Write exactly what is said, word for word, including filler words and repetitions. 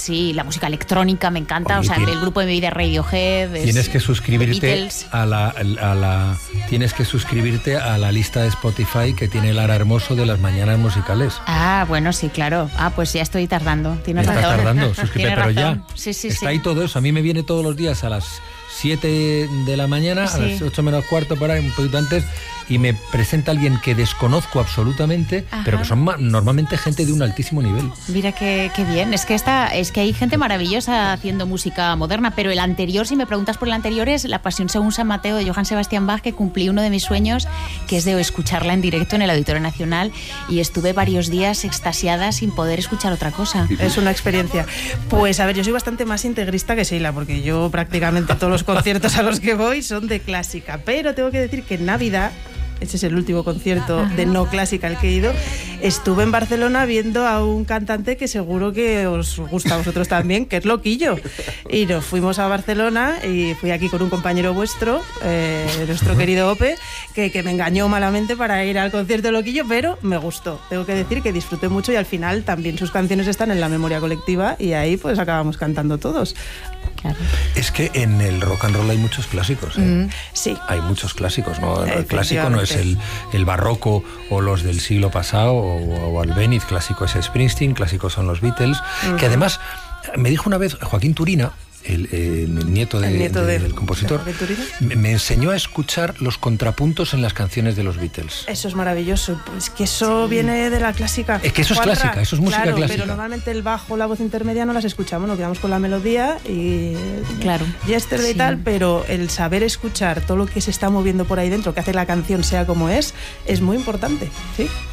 sí, la música electrónica me encanta. Oye, o sea, tiene, el grupo de mi vida Radiohead. Tienes que suscribirte a la, a la tienes que suscribirte a la lista de Spotify que tiene Lara Hermoso de las mañanas musicales. Ah, bueno, sí, claro. Ah, pues ya estoy tardando. Tienes Está razón. tardando, suscríbete, pero razón. ya. Sí, sí, está sí. ahí todo eso. A mí me viene todos los días a las siete de la mañana, sí. a las ocho menos cuarto, por ahí, un poquito antes, y me presenta alguien que desconozco absolutamente, Ajá. pero que son ma- normalmente gente de un altísimo nivel. Mira qué, qué bien. Es que esta, es que hay gente maravillosa haciendo música moderna, pero el anterior, si me preguntas por el anterior, es La Pasión según San Mateo de Johann Sebastian Bach, que cumplí uno de mis sueños, que es de escucharla en directo en el Auditorio Nacional, y estuve varios días extasiada sin poder escuchar otra cosa. Es una experiencia. Pues a ver, yo soy bastante más integrista que Sheila, porque yo prácticamente todos los conciertos a los que voy son de clásica, pero tengo que decir que en Navidad, ese es el último concierto Ajá. de no clásica al que he ido, estuve en Barcelona viendo a un cantante que seguro que os gusta a vosotros también, que es Loquillo. Y nos fuimos a Barcelona y fui aquí con un compañero vuestro, eh, nuestro querido Ope, que, que me engañó malamente para ir al concierto de Loquillo, pero me gustó. Tengo que decir que disfruté mucho y al final también sus canciones están en la memoria colectiva y ahí pues acabamos cantando todos. Claro. Es que en el rock and roll hay muchos clásicos, ¿eh? Mm, sí. Hay muchos clásicos, ¿no? El clásico no es el, el barroco o los del siglo pasado o, o Albéniz, clásico es Springsteen, clásicos son los Beatles, uh-huh. que además me dijo una vez Joaquín Turina, el, eh, el nieto, de, el nieto de, de, del compositor, me, me enseñó a escuchar los contrapuntos en las canciones de los Beatles. Eso es maravilloso, pues que eso sí. viene de la clásica. Es que eso es Juanra, clásica, eso es música claro, clásica. Pero normalmente el bajo, la voz intermedia no las escuchamos, nos quedamos con la melodía y claro. Yesterday sí. y tal, pero el saber escuchar todo lo que se está moviendo por ahí dentro, que hace la canción sea como es, es muy importante, ¿sí?